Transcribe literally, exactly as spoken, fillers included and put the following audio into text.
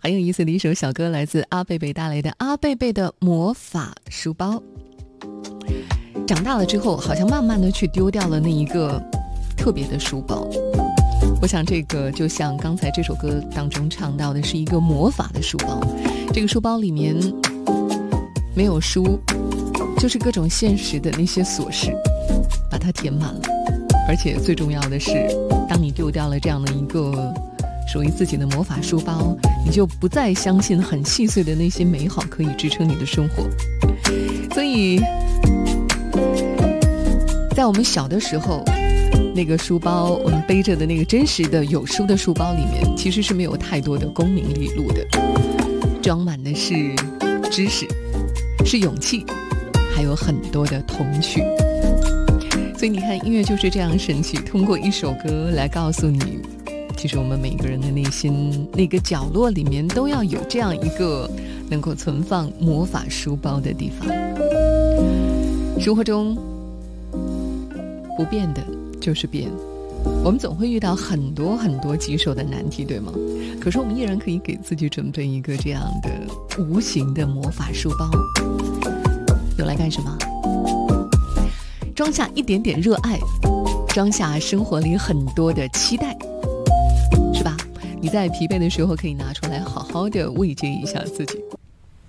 很有意思的一首小歌，来自阿贝贝带来的阿贝贝的魔法书包。长大了之后，好像慢慢的去丢掉了那一个特别的书包。我想这个就像刚才这首歌当中唱到的，是一个魔法的书包。这个书包里面没有书，就是各种现实的那些琐事把它填满了。而且最重要的是，当你丢掉了这样的一个属于自己的魔法书包，你就不再相信很细碎的那些美好可以支撑你的生活。所以在我们小的时候，那个书包我们背着的那个真实的有书的书包里面，其实是没有太多的功名利禄的，装满的是知识，是勇气，还有很多的童趣。所以你看，音乐就是这样神奇，通过一首歌来告诉你，其实我们每个人的内心那个角落里面都要有这样一个能够存放魔法书包的地方。生活中不变的就是变，我们总会遇到很多很多棘手的难题，对吗？可是我们依然可以给自己准备一个这样的无形的魔法书包，用来干什么？装下一点点热爱，装下生活里很多的期待，是吧？你在疲惫的时候可以拿出来好好的慰藉一下自己。